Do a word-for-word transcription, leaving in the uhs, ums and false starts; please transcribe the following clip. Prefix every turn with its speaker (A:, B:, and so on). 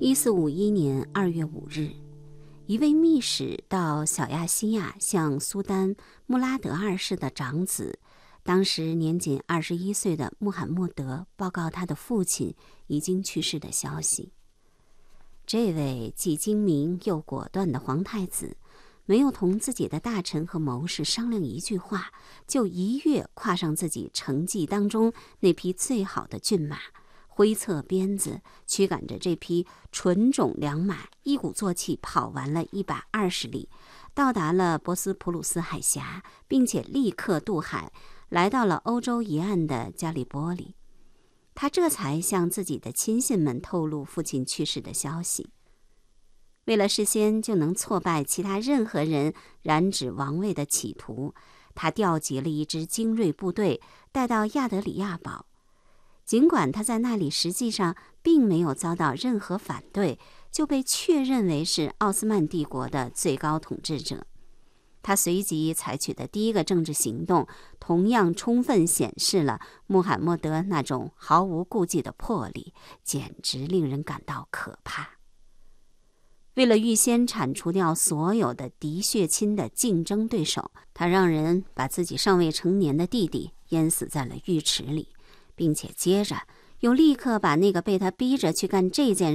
A: 一四五一年二月五日，一位密使到小亚细亚向苏丹穆拉德二世的长子，当时年仅二十一岁的穆罕默德报告他的父亲已经去世的消息。这位既精明又果断的皇太子，没有同自己的大臣和谋士商量一句话，就一跃跨上自己乘骑当中那匹最好的骏马，挥策鞭子，驱赶着这匹纯种良马，一鼓作气跑完了一百二十里，到达了博斯普鲁斯海峡，并且立刻渡海，来到了欧洲一岸的加利波里。他这才向自己的亲信们透露父亲去世的消息。为了事先就能挫败其他任何人染指王位的企图，他调集了一支精锐部队带到亚德里亚堡。尽管他在那里实际上并没有遭到任何反对，就被确认为是奥斯曼帝国的最高统治者。他随即采取的第一个政治行动，同样充分显示了穆罕默德那种毫无顾忌的魄力，简直令人感到可怕。为了预先铲除掉所有的嫡血亲的竞争对手，他让人把自己尚未成年的弟弟淹死在了浴池里，并且接着又立刻把那个被他逼着去干这件